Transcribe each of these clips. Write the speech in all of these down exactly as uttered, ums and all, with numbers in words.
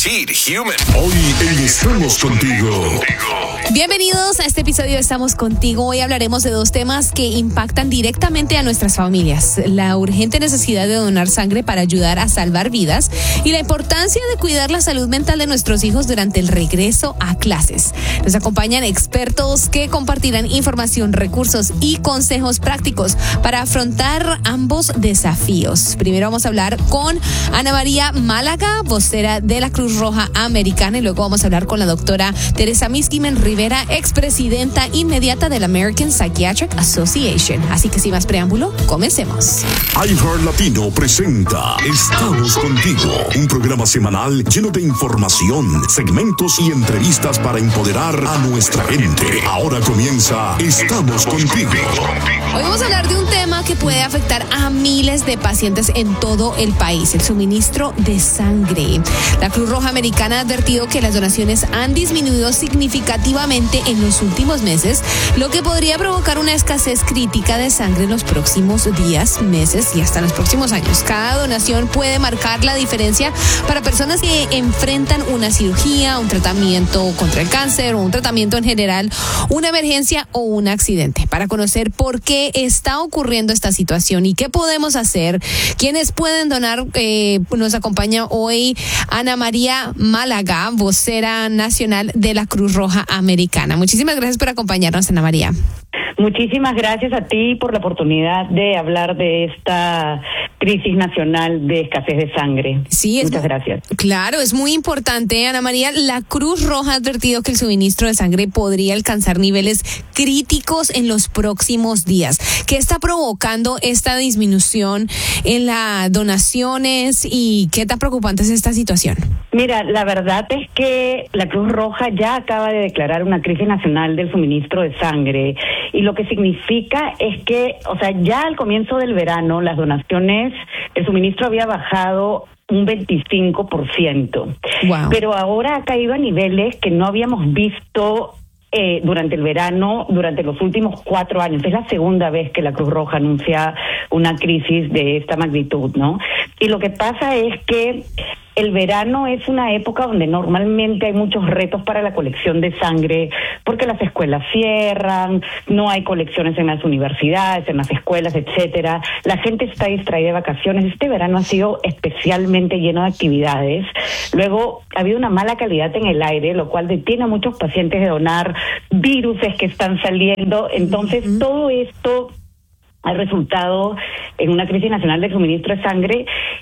Petite Human. Hoy en Estamos Contigo. Bienvenidos a este episodio de Estamos Contigo. Hoy hablaremos de dos temas que impactan directamente a nuestras familias: la urgente necesidad de donar sangre para ayudar a salvar vidas y la importancia de cuidar la salud mental de nuestros hijos durante el regreso a clases. Nos acompañan expertos que compartirán información, recursos y consejos prácticos para afrontar ambos desafíos. Primero vamos a hablar con Ana María Málaga, vocera de la Cruz Roja Americana, y luego vamos a hablar con la doctora Teresa Miskimen Rivera, expresidenta inmediata de la American Psychiatric Association. Así que sin más preámbulo, comencemos. iHeart Latino presenta Estamos Contigo, un programa semanal lleno de información, segmentos y entrevistas para empoderar a nuestra gente. Ahora comienza Estamos Contigo. Hoy vamos a hablar de un tema que puede afectar a miles de pacientes en todo el país: el suministro de sangre. La Cruz Roja Americana ha advertido que las donaciones han disminuido significativamente en los últimos meses, lo que podría provocar una escasez crítica de sangre en los próximos días, meses y hasta los próximos años. Cada donación puede marcar la diferencia para personas que enfrentan una cirugía, un tratamiento contra el cáncer o un tratamiento en general, una emergencia o un accidente. Para conocer por qué está ocurriendo esta situación y qué podemos hacer, quiénes pueden donar, eh, nos acompaña hoy Ana María Málaga, vocera nacional de la Cruz Roja Americana. Muchísimas gracias por acompañarnos, Ana María. Muchísimas gracias a ti por la oportunidad de hablar de esta crisis nacional de escasez de sangre. Sí, es, muchas gracias. Claro, es muy importante, Ana María. La Cruz Roja ha advertido que el suministro de sangre podría alcanzar niveles críticos en los próximos días. ¿Qué está provocando esta disminución en las donaciones y qué tan preocupante es esta situación? Mira, la verdad es que la Cruz Roja ya acaba de declarar una crisis nacional del suministro de sangre, y lo que significa es que, o sea, ya al comienzo del verano las donaciones, el suministro había bajado un veinticinco por ciento. Wow. Pero ahora ha caído a niveles que no habíamos visto Eh, durante el verano, durante los últimos cuatro años. Es la segunda vez que la Cruz Roja anuncia una crisis de esta magnitud, ¿no? Y lo que pasa es que el verano es una época donde normalmente hay muchos retos para la colección de sangre, porque las escuelas cierran, no hay colecciones en las universidades, en las escuelas, etcétera. La gente está distraída de vacaciones. Este verano ha sido especialmente lleno de actividades. Luego ha habido una mala calidad en el aire, lo cual detiene a muchos pacientes de donar, viruses que están saliendo. Entonces, uh-huh. todo esto ha resultado en una crisis nacional de suministro de sangre,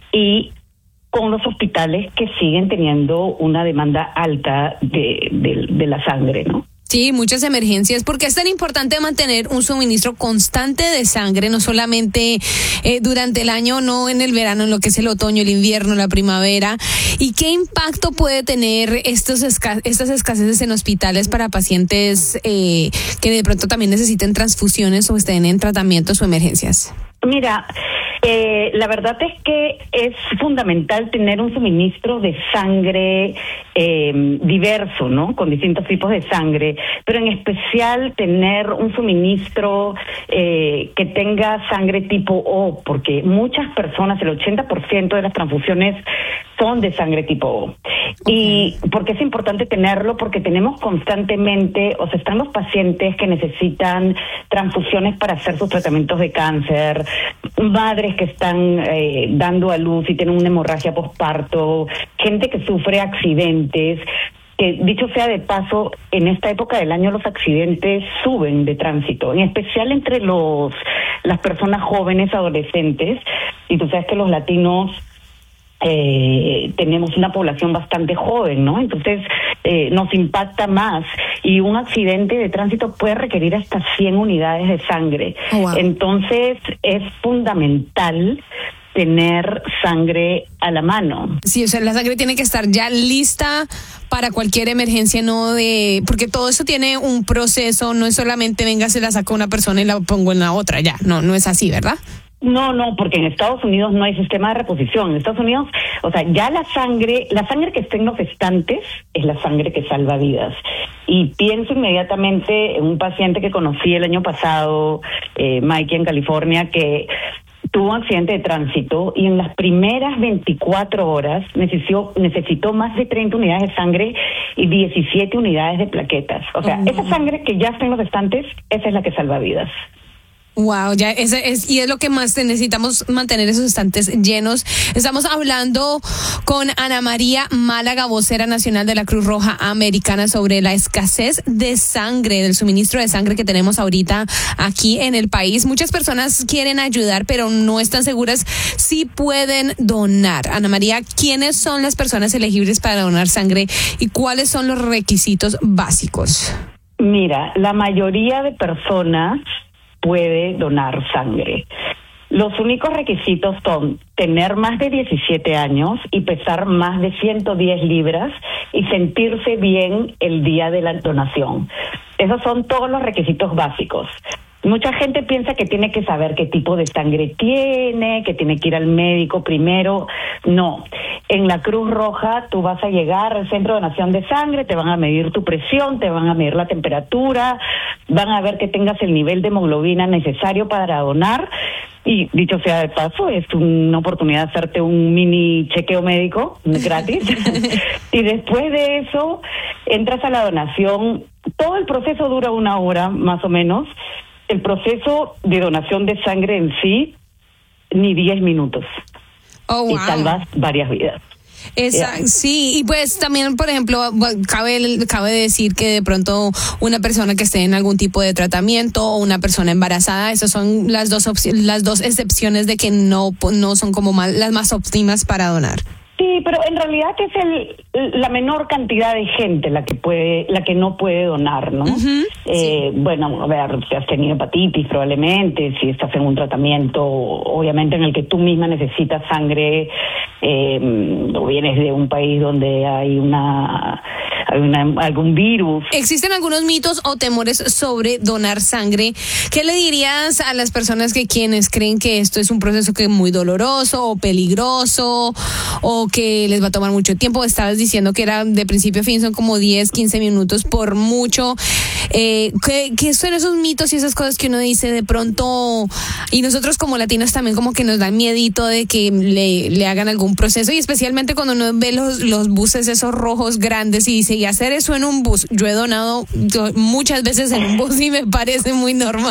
y con los hospitales que siguen teniendo una demanda alta de, de, de la sangre, ¿no? Sí, muchas emergencias. ¿Por qué es tan importante mantener un suministro constante de sangre, no solamente eh, durante el año, no en el verano, en lo que es el otoño, el invierno, la primavera? ¿Y qué impacto puede tener estos esca- estas escaseces en hospitales para pacientes eh, que de pronto también necesiten transfusiones o estén en tratamientos o emergencias? Mira, eh, la verdad es que es fundamental tener un suministro de sangre eh, diverso, ¿no? Con distintos tipos de sangre, pero en especial tener un suministro eh, que tenga sangre tipo O, porque muchas personas, el ochenta por ciento de las transfusiones son de sangre tipo O. Okay. ¿Y por qué es importante tenerlo? Porque tenemos constantemente, o sea, están los pacientes que necesitan transfusiones para hacer sus tratamientos de cáncer, madres que están eh, dando a luz y tienen una hemorragia posparto, gente que sufre accidentes, que dicho sea de paso, en esta época del año los accidentes suben de tránsito, en especial entre los las personas jóvenes, adolescentes, y tú sabes que los latinos Eh, tenemos una población bastante joven, ¿no? Entonces eh, nos impacta más, y un accidente de tránsito puede requerir hasta cien unidades de sangre. Oh, wow. Entonces es fundamental tener sangre a la mano. Sí, o sea, la sangre tiene que estar ya lista para cualquier emergencia, no de, porque todo eso tiene un proceso, no es solamente venga, se la saco a una persona y la pongo en la otra, ya, no, no es así, ¿verdad? No, no, porque en Estados Unidos no hay sistema de reposición. En Estados Unidos, o sea, ya la sangre, la sangre que está en los estantes es la sangre que salva vidas. Y pienso inmediatamente en un paciente que conocí el año pasado, eh, Mikey, en California, que tuvo un accidente de tránsito y en las primeras veinticuatro horas necesitó, necesitó más de treinta unidades de sangre y diecisiete unidades de plaquetas. O sea, uh-huh. esa sangre que ya está en los estantes, esa es la que salva vidas. Wow, ya ese es, y es lo que más necesitamos, mantener esos estantes llenos. Estamos hablando con Ana María Málaga, vocera nacional de la Cruz Roja Americana, sobre la escasez de sangre, del suministro de sangre que tenemos ahorita aquí en el país. Muchas personas quieren ayudar, pero no están seguras si pueden donar. Ana María, ¿quiénes son las personas elegibles para donar sangre y cuáles son los requisitos básicos? Mira, la mayoría de personas puede donar sangre. Los únicos requisitos son tener más de diecisiete años y pesar más de ciento diez libras y sentirse bien el día de la donación. Esos son todos los requisitos básicos. Mucha gente piensa que tiene que saber qué tipo de sangre tiene, que tiene que ir al médico primero. No. En la Cruz Roja tú vas a llegar al centro de donación de sangre, te van a medir tu presión, te van a medir la temperatura, van a ver que tengas el nivel de hemoglobina necesario para donar. Y dicho sea de paso, es una oportunidad de hacerte un mini chequeo médico gratis. Y después de eso, entras a la donación. Todo el proceso dura una hora, más o menos. El proceso de donación de sangre en sí, ni diez minutos. Oh, wow. Y salvas varias vidas. Esa, yeah. Sí, y pues también, por ejemplo, cabe, cabe decir que de pronto una persona que esté en algún tipo de tratamiento o una persona embarazada, esas son las dos opciones, las dos excepciones de que no, no son como más, las más óptimas para donar. Sí, pero en realidad es el la menor cantidad de gente la que puede, la que no puede donar, ¿no? Uh-huh, eh, sí. Bueno, a ver, si has tenido hepatitis probablemente, si estás en un tratamiento, obviamente en el que tú misma necesitas sangre, eh, o vienes de un país donde hay una, hay una algún virus. ¿Existen algunos mitos o temores sobre donar sangre? ¿Qué le dirías a las personas que quienes creen que esto es un proceso que es muy doloroso o peligroso o que les va a tomar mucho tiempo? Estabas diciendo que era de principio a fin, son como diez, quince minutos por mucho. Eh, ¿qué, ¿Qué son esos mitos y esas cosas que uno dice de pronto? Y nosotros como latinos también como que nos da miedito de que le, le hagan algún proceso, y especialmente cuando uno ve los, los buses esos rojos grandes y dice, y hacer eso en un bus. Yo he donado yo, muchas veces en un bus y me parece muy normal.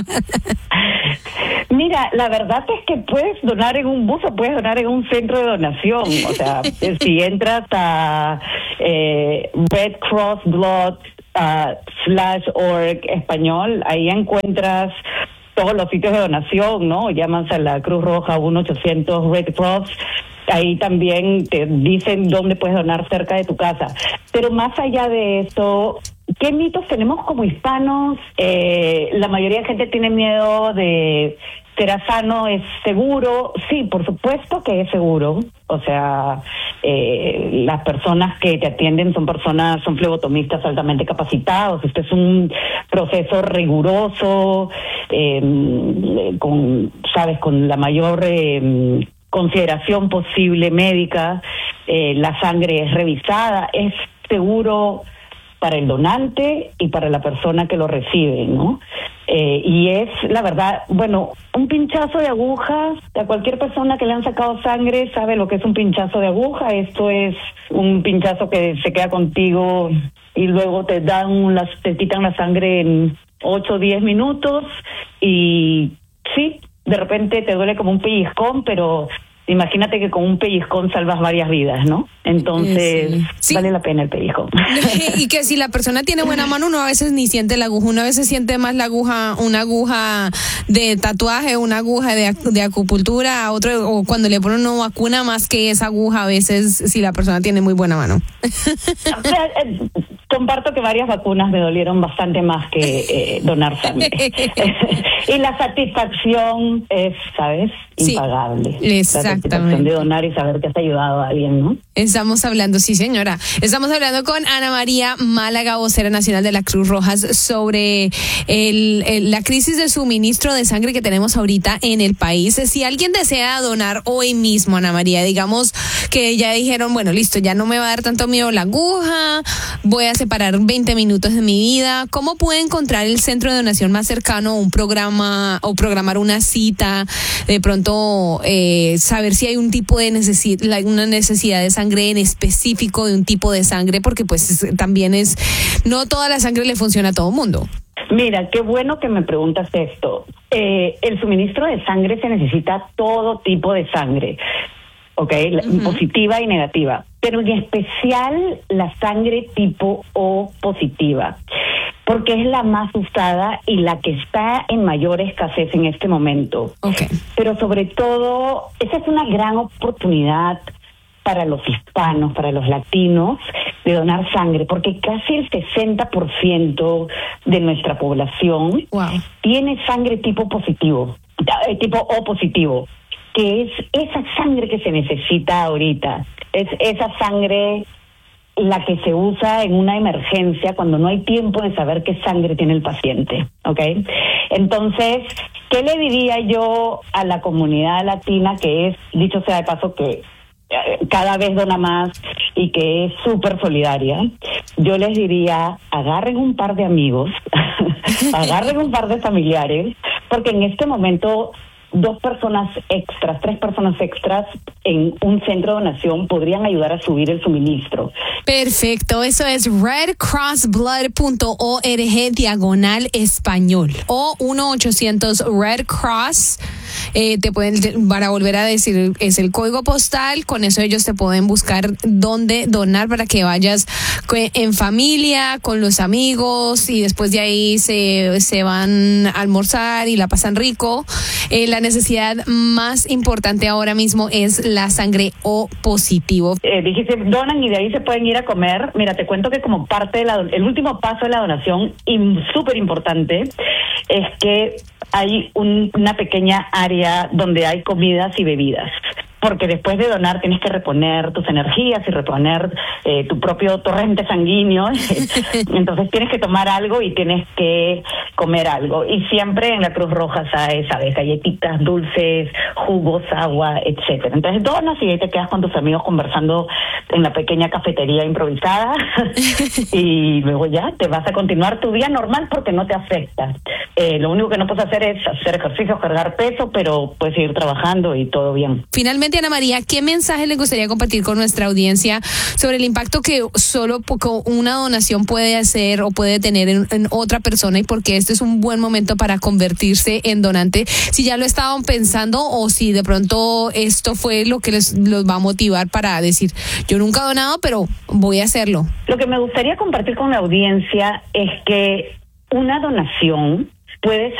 Mira, la verdad es que puedes donar en un bus o puedes donar en un centro de donación. O sea, si entras a eh, Red Cross Blood uh, slash org español, ahí encuentras todos los sitios de donación, ¿no? Llamas a la Cruz Roja uno ochocientos Red Cross. Ahí también te dicen dónde puedes donar cerca de tu casa. Pero más allá de eso, ¿qué mitos tenemos como hispanos? Eh, la mayoría de gente tiene miedo de, ¿será sano? ¿Es seguro? Sí, por supuesto que es seguro. O sea, eh, las personas que te atienden son personas, son flebotomistas altamente capacitados. Este es un proceso riguroso, eh, con, sabes, con la mayor eh, consideración posible médica. Eh, la sangre es revisada, es seguro para el donante y para la persona que lo recibe, ¿no? Eh, y es, la verdad, bueno, un pinchazo de agujas, a cualquier persona que le han sacado sangre sabe lo que es un pinchazo de aguja. Esto es un pinchazo que se queda contigo y luego te dan las, te quitan la sangre en ocho o diez minutos y sí, de repente te duele como un pellizcón, pero imagínate que con un pellizcón salvas varias vidas, ¿no? Entonces, sí. Sí. Vale la pena el pellizcón. Y que si la persona tiene buena mano, uno a veces ni siente la aguja, uno a veces siente más la aguja, una aguja de tatuaje, una aguja de, de acupuntura, otro, o cuando le ponen una vacuna, más que esa aguja a veces, si la persona tiene muy buena mano. O sea, eh, comparto que varias vacunas me dolieron bastante más que eh, donar sangre. Y la satisfacción es, ¿sabes? Impagable. Sí, exactamente. La satisfacción de donar y saber que has ayudado a alguien, ¿no? Estamos hablando, sí señora, estamos hablando con Ana María Málaga, vocera nacional de la Cruz Roja, sobre el, el, la crisis de suministro de sangre que tenemos ahorita en el país. Si alguien desea donar hoy mismo, Ana María, digamos que ya dijeron, bueno, listo, ya no me va a dar tanto miedo la aguja, voy a hacer separar veinte minutos de mi vida, ¿cómo puedo encontrar el centro de donación más cercano, un programa o programar una cita? De pronto eh, saber si hay un tipo de necesidad, una necesidad de sangre en específico, de un tipo de sangre, porque pues también es, no toda la sangre le funciona a todo el mundo. Mira, qué bueno que me preguntas esto. Eh, el suministro de sangre se necesita todo tipo de sangre, ¿ok? Uh-huh. Positiva y negativa, pero en especial la sangre tipo O positiva, porque es la más usada y la que está en mayor escasez en este momento. Okay. Pero sobre todo, esa es una gran oportunidad para los hispanos, para los latinos, de donar sangre, porque casi el sesenta por ciento de nuestra población wow. tiene sangre tipo positivo, tipo O positivo, que es esa sangre que se necesita ahorita, es esa sangre la que se usa en una emergencia cuando no hay tiempo de saber qué sangre tiene el paciente, ¿ok? Entonces, ¿qué le diría yo a la comunidad latina, que es, dicho sea de paso, que cada vez dona más y que es súper solidaria? Yo les diría, agarren un par de amigos, agarren un par de familiares, porque en este momento dos personas extras, tres personas extras en un centro de donación podrían ayudar a subir el suministro. Perfecto, eso es red cross blood punto org diagonal español o uno ochocientos Red Cross. Eh, te pueden, para volver a decir, es el código postal, con eso ellos te pueden buscar dónde donar para que vayas en familia, con los amigos, y después de ahí se, se van a almorzar y la pasan rico. Eh, la necesidad más importante ahora mismo es la sangre O positivo. Eh, dijiste, donan y de ahí se pueden ir a comer. Mira, te cuento que como parte de la, el último paso de la donación, y súper importante, es que hay un, una pequeña área donde hay comidas y bebidas, porque después de donar tienes que reponer tus energías y reponer eh, tu propio torrente sanguíneo. Entonces tienes que tomar algo y tienes que comer algo. Y siempre en la Cruz Roja, ¿sabes? ¿sabes? Galletitas, dulces, jugos, agua, etcétera. Entonces donas y ahí te quedas con tus amigos conversando en la pequeña cafetería improvisada y luego ya te vas a continuar tu día normal porque no te afecta. Eh, lo único que no puedes hacer es hacer ejercicio, cargar peso, pero puedes seguir trabajando y todo bien. Finalmente, Ana María, ¿qué mensaje le gustaría compartir con nuestra audiencia sobre el impacto que solo una donación puede hacer o puede tener en, en otra persona, y por qué este es un buen momento para convertirse en donante? Si ya lo estaban pensando o si de pronto esto fue lo que les los va a motivar para decir, yo nunca he donado, pero voy a hacerlo. Lo que me gustaría compartir con la audiencia es que una donación puede